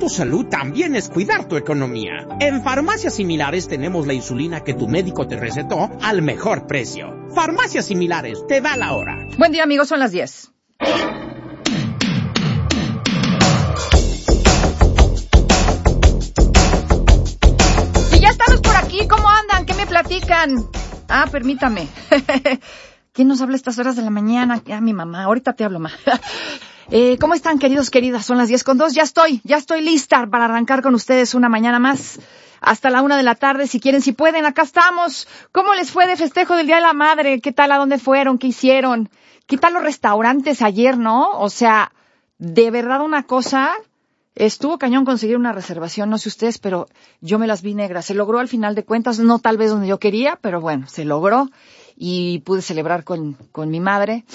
tu salud también es cuidar tu economía. En Farmacias Similares tenemos la insulina que tu médico te recetó al mejor precio. Farmacias Similares, te da la hora. Buen día, amigos, son las 10. Y ya estamos por aquí, ¿cómo andan? ¿Qué me platican? Permítame. ¿Quién nos habla a estas horas de la mañana? Mi mamá, ahorita te hablo, ma. ¿Cómo están, queridos, queridas? Son las 10:02. Ya estoy lista para arrancar con ustedes una mañana más. Hasta la 1 de la tarde, si quieren, si pueden, acá estamos. ¿Cómo les fue de festejo del Día de la Madre? ¿Qué tal? ¿A dónde fueron? ¿Qué hicieron? ¿Qué tal los restaurantes ayer, no? O sea, de verdad una cosa, estuvo cañón conseguir una reservación, no sé ustedes, pero yo me las vi negras. Se logró al final de cuentas, no tal vez donde yo quería, pero bueno, se logró y pude celebrar con mi madre,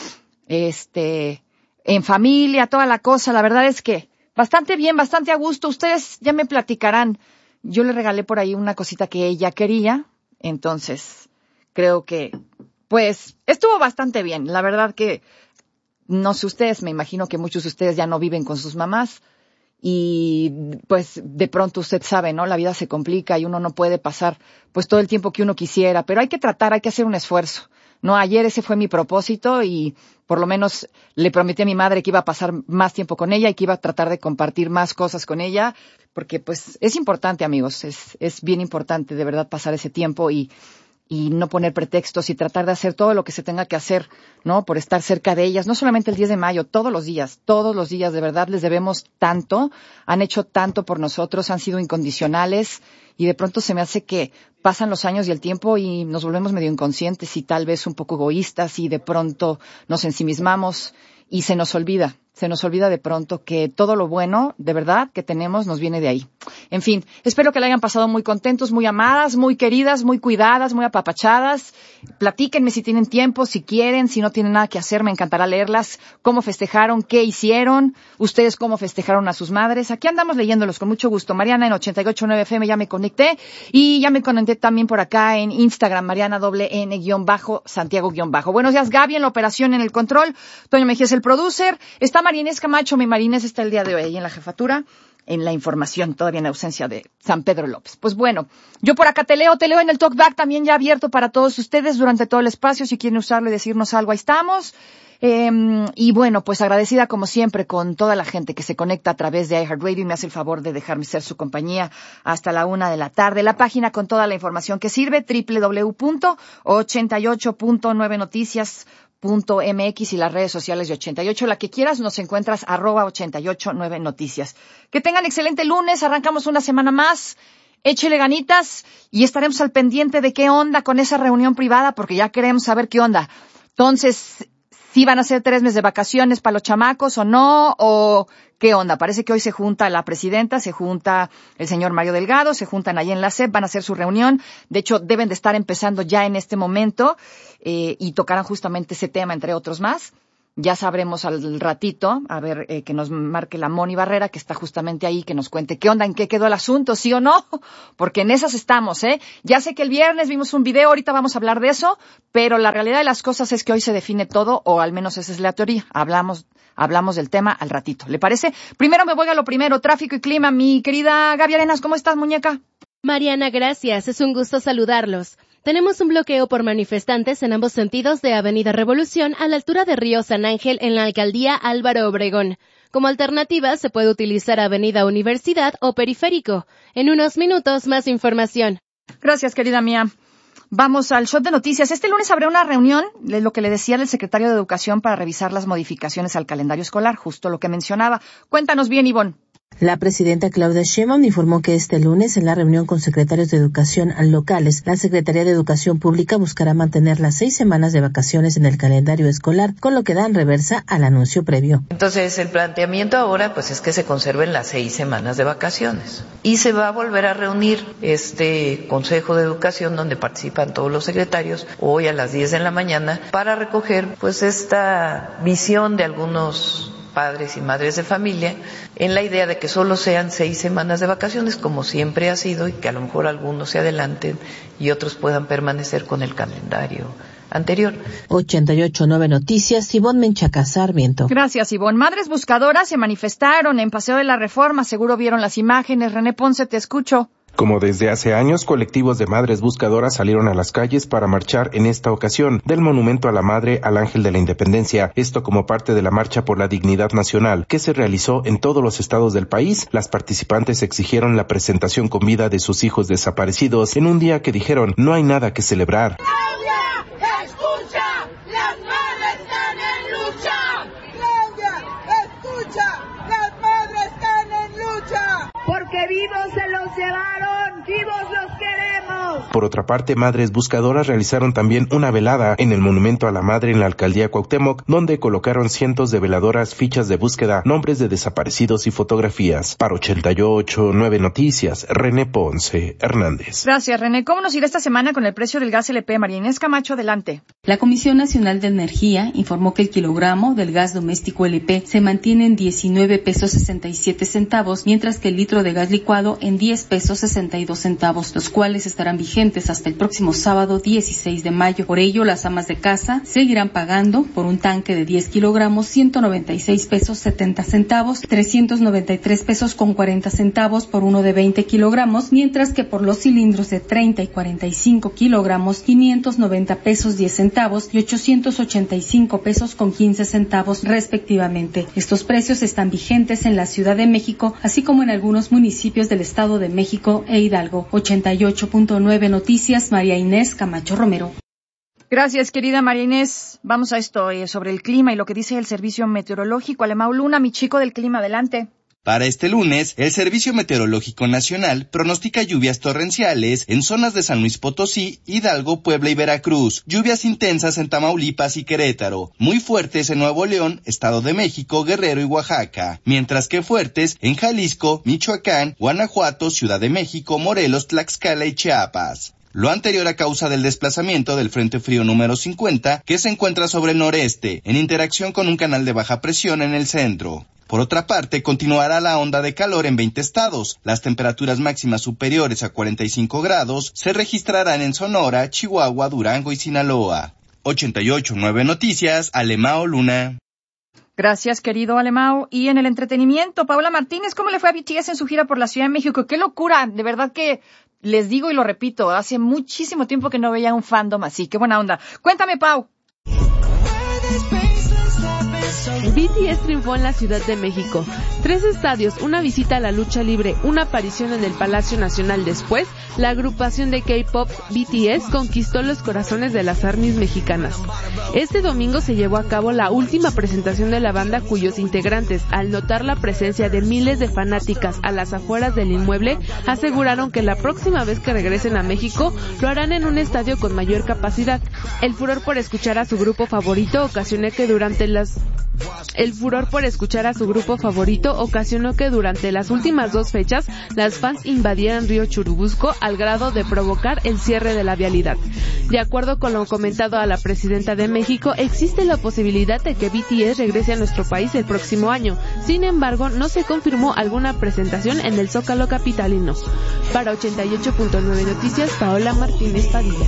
en familia, toda la cosa. La verdad es que bastante bien, bastante a gusto. Ustedes ya me platicarán. Yo le regalé por ahí una cosita que ella quería, entonces creo que, pues, estuvo bastante bien. La verdad que, no sé ustedes, me imagino que muchos de ustedes ya no viven con sus mamás y, pues, de pronto usted sabe, ¿no? La vida se complica y uno no puede pasar, pues, todo el tiempo que uno quisiera, pero hay que tratar, hay que hacer un esfuerzo. No, ayer ese fue mi propósito y por lo menos le prometí a mi madre que iba a pasar más tiempo con ella y que iba a tratar de compartir más cosas con ella, porque pues es importante, amigos, es bien importante de verdad pasar ese tiempo y no poner pretextos y tratar de hacer todo lo que se tenga que hacer, ¿no? Por estar cerca de ellas, no solamente el 10 de mayo, todos los días, de verdad les debemos tanto, han hecho tanto por nosotros, han sido incondicionales y de pronto se me hace que pasan los años y el tiempo y nos volvemos medio inconscientes y tal vez un poco egoístas y de pronto nos ensimismamos y se nos olvida de pronto que todo lo bueno, de verdad, que tenemos nos viene de ahí. En fin, espero que la hayan pasado muy contentos, muy amadas, muy queridas, muy cuidadas, muy apapachadas. Platíquenme si tienen tiempo, si quieren, si no tienen nada que hacer, me encantará leerlas. Cómo festejaron, qué hicieron, ustedes cómo festejaron a sus madres. Aquí andamos leyéndolos con mucho gusto. Mariana en 88.9 FM, ya me conecté. Y ya me conecté también por acá en Instagram, Mariana _Santiago _. Buenos días, Gaby en la operación, en el control. Toño Mejía es el producer. Está Marinés Camacho, mi Marinés está el día de hoy ahí en la jefatura, en la información, todavía en ausencia de San Pedro López. Pues bueno, yo por acá te leo en el Talkback, también ya abierto para todos ustedes durante todo el espacio, si quieren usarlo y decirnos algo, ahí estamos. Y bueno, pues agradecida como siempre con toda la gente que se conecta a través de iHeartRadio y me hace el favor de dejarme ser su compañía hasta la 1 de la tarde. La página con toda la información que sirve, www.889noticias.mx y las redes sociales de 88. La que quieras, nos encuentras @889noticias. Que tengan excelente lunes, arrancamos una semana más. Échele ganitas y estaremos al pendiente de qué onda con esa reunión privada porque ya queremos saber qué onda. Entonces, ¿sí van a ser 3 meses de vacaciones para los chamacos o no? ¿O qué onda? Parece que hoy se junta la presidenta, se junta el señor Mario Delgado, se juntan ahí en la SEP, van a hacer su reunión. De hecho, deben de estar empezando ya en este momento y tocarán justamente ese tema, entre otros más. Ya sabremos al ratito, a ver, que nos marque la Moni Barrera, que está justamente ahí, que nos cuente qué onda, en qué quedó el asunto, sí o no, porque en esas estamos, ¿eh? Ya sé que el viernes vimos un video, ahorita vamos a hablar de eso, pero la realidad de las cosas es que hoy se define todo, o al menos esa es la teoría. Hablamos del tema al ratito, ¿le parece? Primero me voy a lo primero, tráfico y clima. Mi querida Gaby Arenas, ¿cómo estás, muñeca? Mariana, gracias, es un gusto saludarlos. Tenemos un bloqueo por manifestantes en ambos sentidos de Avenida Revolución a la altura de Río San Ángel en la alcaldía Álvaro Obregón. Como alternativa se puede utilizar Avenida Universidad o Periférico. En unos minutos más información. Gracias, querida mía. Vamos al shot de noticias. Este lunes habrá una reunión, lo que le decía el secretario de Educación, para revisar las modificaciones al calendario escolar, justo lo que mencionaba. Cuéntanos bien, Ivonne. La presidenta Claudia Sheinbaum informó que este lunes, en la reunión con secretarios de educación locales, la Secretaría de Educación Pública buscará mantener las 6 semanas de vacaciones en el calendario escolar, con lo que dan reversa al anuncio previo. Entonces, el planteamiento ahora pues es que se conserven las 6 semanas de vacaciones. Y se va a volver a reunir este Consejo de Educación donde participan todos los secretarios hoy a las 10 de la mañana para recoger pues esta visión de algunos padres y madres de familia en la idea de que solo sean 6 semanas de vacaciones como siempre ha sido y que a lo mejor algunos se adelanten y otros puedan permanecer con el calendario anterior. 88.9 Noticias, Ivonne Menchaca Sarmiento. Gracias, Ivonne. Madres buscadoras se manifestaron en Paseo de la Reforma. Seguro vieron las imágenes. René Ponce, te escucho. Como desde hace años, colectivos de madres buscadoras salieron a las calles para marchar en esta ocasión del Monumento a la Madre al Ángel de la Independencia, esto como parte de la Marcha por la Dignidad Nacional, que se realizó en todos los estados del país. Las participantes exigieron la presentación con vida de sus hijos desaparecidos en un día que dijeron no hay nada que celebrar. ¡Claudia, escucha! ¡Las madres están en lucha! ¡Claudia, escucha! ¡Las madres están en lucha! Porque vivos se los llevaron, vivos los queremos. Por otra parte, madres buscadoras realizaron también una velada en el Monumento a la Madre en la Alcaldía Cuauhtémoc, donde colocaron cientos de veladoras, fichas de búsqueda, nombres de desaparecidos y fotografías. Para 88.9 Noticias, René Ponce Hernández. Gracias, René. ¿Cómo nos irá esta semana con el precio del gas LP? María Inés Camacho, adelante. La Comisión Nacional de Energía informó que el kilogramo del gas doméstico LP se mantiene en 19 pesos 67 centavos, mientras que el litro de gas licuado en 10 pesos 62 centavos, los cuales estarán vigentes hasta el próximo sábado 16 de mayo. Por ello, las amas de casa seguirán pagando por un tanque de 10 kilogramos 196 pesos 70 centavos, 393 pesos con 40 centavos por uno de 20 kilogramos, mientras que por los cilindros de 30 y 45 kilogramos 590 pesos 10 centavos y 885 pesos con 15 centavos respectivamente. Estos precios están vigentes en la Ciudad de México, así como en algunos municipios del Estado de México e Hidalgo. 88.9 Noticias, María Inés Camacho Romero. Gracias, querida María Inés. Vamos a esto sobre el clima y lo que dice el Servicio Meteorológico. Alemão Luna, mi chico del clima, adelante. Para este lunes, el Servicio Meteorológico Nacional pronostica lluvias torrenciales en zonas de San Luis Potosí, Hidalgo, Puebla y Veracruz, lluvias intensas en Tamaulipas y Querétaro, muy fuertes en Nuevo León, Estado de México, Guerrero y Oaxaca, mientras que fuertes en Jalisco, Michoacán, Guanajuato, Ciudad de México, Morelos, Tlaxcala y Chiapas. Lo anterior a causa del desplazamiento del Frente Frío número 50, que se encuentra sobre el noreste, en interacción con un canal de baja presión en el centro. Por otra parte, continuará la onda de calor en 20 estados. Las temperaturas máximas superiores a 45 grados se registrarán en Sonora, Chihuahua, Durango y Sinaloa. 88.9 Noticias, Alemão Luna. Gracias, querido Alemão. Y en el entretenimiento, Paola Martínez, ¿cómo le fue a BTS en su gira por la Ciudad de México? ¡Qué locura! De verdad que les digo y lo repito, hace muchísimo tiempo que no veía un fandom así. ¡Qué buena onda! Cuéntame, Pau. BTS triunfó en la Ciudad de México. 3 estadios, una visita a la lucha libre, una aparición en el Palacio Nacional. Después, la agrupación de K-pop BTS conquistó los corazones de las ARMYs mexicanas. Este domingo se llevó a cabo la última presentación de la banda, cuyos integrantes, al notar la presencia de miles de fanáticas a las afueras del inmueble, aseguraron que la próxima vez que regresen a México lo harán en un estadio con mayor capacidad. El furor por escuchar a su grupo favorito ocasionó que durante las últimas 2 fechas las fans invadieran Río Churubusco al grado de provocar el cierre de la vialidad. De acuerdo con lo comentado a la presidenta de México, existe la posibilidad de que BTS regrese a nuestro país el próximo año. Sin embargo, no se confirmó alguna presentación en el Zócalo capitalino. Para 88.9 Noticias, Paola Martínez Padilla.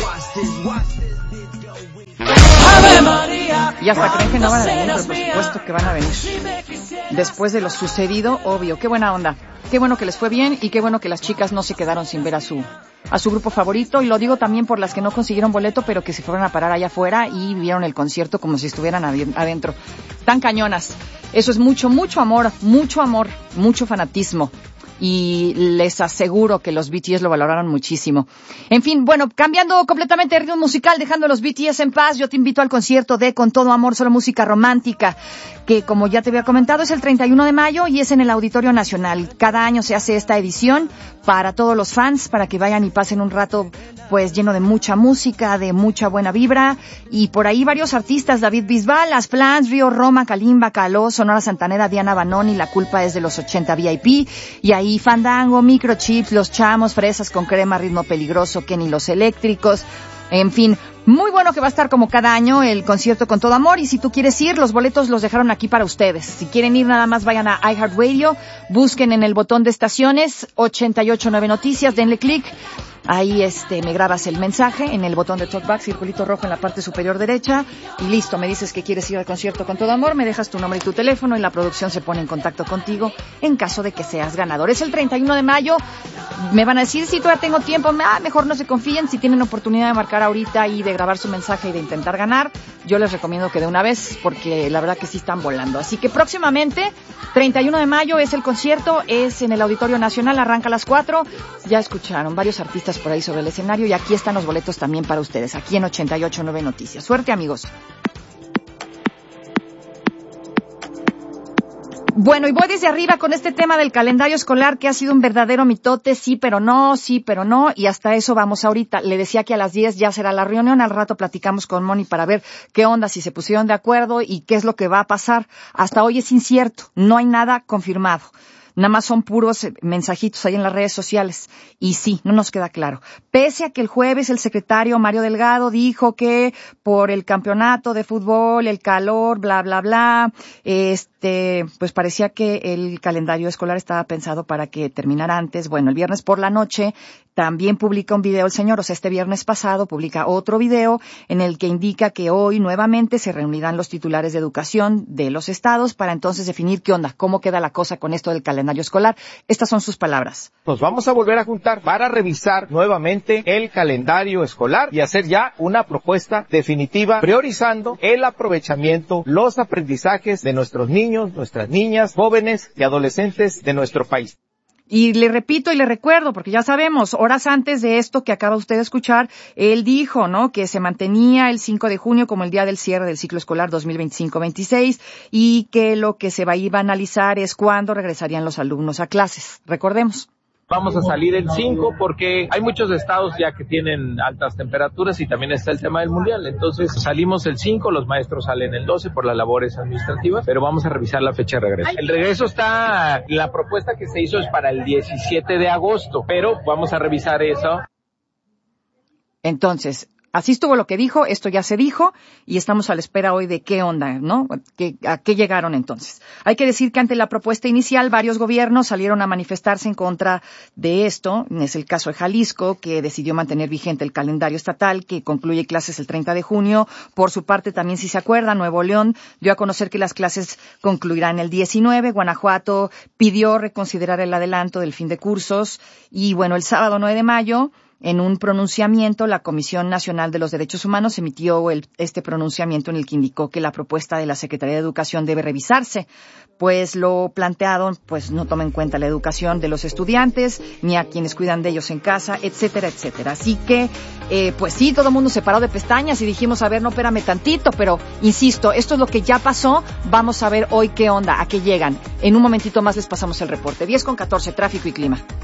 Y hasta creen que no van a venir, pero por supuesto que van a venir. Después de lo sucedido, obvio. Qué buena onda. Qué bueno que les fue bien y qué bueno que las chicas no se quedaron sin ver a su grupo favorito. Y lo digo también por las que no consiguieron boleto, pero que se fueron a parar allá afuera y vieron el concierto como si estuvieran adentro. Están cañonas. Eso es mucho, mucho amor, mucho fanatismo. Y les aseguro que los BTS lo valoraron muchísimo. En fin, bueno, cambiando completamente de ritmo musical, dejando a los BTS en paz, yo te invito al concierto de Con Todo Amor, Solo Música Romántica, que como ya te había comentado es el 31 de mayo y es en el Auditorio Nacional. Cada año se hace esta edición para todos los fans, para que vayan y pasen un rato pues lleno de mucha música, de mucha buena vibra, y por ahahí varios artistas: David Bisbal, Las Plans, Río Roma, Kalimba, Caló, Sonora Santanera, Diana Banoni, La Culpa es de los 80 VIP, y ahí Fandango, Microchips, Los Chamos, Fresas con Crema, Ritmo Peligroso, Kenny Los Eléctricos. En fin, muy bueno que va a estar como cada año el concierto Con Todo Amor, y si tú quieres ir, los boletos los dejaron aquí para ustedes. Si quieren ir, nada más vayan a iHeartRadio, busquen en el botón de estaciones 88.9 Noticias, denle clic Ahí me grabas el mensaje en el botón de talkback, circulito rojo en la parte superior derecha, y listo, me dices que quieres ir al concierto con todo amor, me dejas tu nombre y tu teléfono y la producción se pone en contacto contigo en caso de que seas ganador. Es el 31 de mayo, me van a decir si todavía tengo tiempo, mejor no se confíen, si tienen oportunidad de marcar ahorita y de grabar su mensaje y de intentar ganar, yo les recomiendo que de una vez, porque la verdad que sí están volando. Así que próximamente, 31 de mayo es el concierto, es en el Auditorio Nacional, arranca a las 4, ya escucharon varios artistas por ahí sobre el escenario y aquí están los boletos también para ustedes, aquí en 88.9 Noticias. Suerte, amigos. Bueno, y voy desde arriba con este tema del calendario escolar que ha sido un verdadero mitote, sí, pero no, y hasta eso vamos ahorita. Le decía que a las 10 ya será la reunión, al rato platicamos con Moni para ver qué onda, si se pusieron de acuerdo y qué es lo que va a pasar. Hasta hoy es incierto, no hay nada confirmado. Nada más son puros mensajitos ahí en las redes sociales. Y sí, no nos queda claro. Pese a que el jueves el secretario Mario Delgado dijo que por el campeonato de fútbol, el calor, bla, bla, bla, pues parecía que el calendario escolar estaba pensado para que terminara antes. Bueno, el viernes por la noche también publica un video el señor, o sea, este viernes pasado publica otro video en el que indica que hoy nuevamente se reunirán los titulares de educación de los estados para entonces definir qué onda, cómo queda la cosa con esto del calendario escolar. Estas son sus palabras. Nos vamos a volver a juntar para revisar nuevamente el calendario escolar y hacer ya una propuesta definitiva, priorizando el aprovechamiento, los aprendizajes de nuestros niños, nuestras niñas, jóvenes y adolescentes de nuestro país. Y le repito y le recuerdo, porque ya sabemos, horas antes de esto que acaba usted de escuchar, él dijo, ¿no?, que se mantenía el 5 de junio como el día del cierre del ciclo escolar 2025-26 y que lo que se iba a analizar es cuándo regresarían los alumnos a clases. Recordemos. Vamos a salir el 5 porque hay muchos estados ya que tienen altas temperaturas y también está el tema del mundial. Entonces salimos el 5, los maestros salen el 12 por las labores administrativas, pero vamos a revisar la fecha de regreso. El regreso está, la propuesta que se hizo es para el 17 de agosto, pero vamos a revisar eso. Entonces, así estuvo lo que dijo, esto ya se dijo y estamos a la espera hoy de qué onda, ¿no? ¿A qué llegaron entonces? Hay que decir que ante la propuesta inicial varios gobiernos salieron a manifestarse en contra de esto. Es el caso de Jalisco, que decidió mantener vigente el calendario estatal que concluye clases el 30 de junio. Por su parte, también si se acuerdan, Nuevo León dio a conocer que las clases concluirán el 19. Guanajuato pidió reconsiderar el adelanto del fin de cursos. Y bueno, el sábado 9 de mayo... en un pronunciamiento, la Comisión Nacional de los Derechos Humanos emitió este pronunciamiento en el que indicó que la propuesta de la Secretaría de Educación debe revisarse, pues lo planteado pues no toma en cuenta la educación de los estudiantes, ni a quienes cuidan de ellos en casa, etcétera, etcétera. Así que, pues sí, todo el mundo se paró de pestañas y dijimos, a ver, no, espérame tantito, pero insisto, esto es lo que ya pasó, vamos a ver hoy qué onda, a qué llegan. En un momentito más les pasamos el reporte. 10:14, tráfico y clima.